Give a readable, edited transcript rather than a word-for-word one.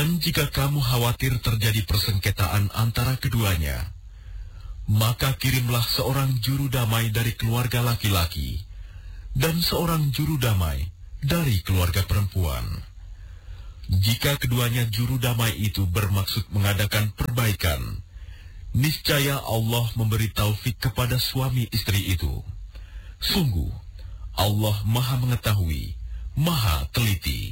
Dan jika kamu khawatir terjadi persengketaan antara keduanya, maka kirimlah seorang juru damai dari keluarga laki-laki dan seorang juru damai dari keluarga perempuan. Jika keduanya juru damai itu bermaksud mengadakan perbaikan, niscaya Allah memberi taufik kepada suami istri itu. Sungguh, Allah Maha Mengetahui, Maha Teliti.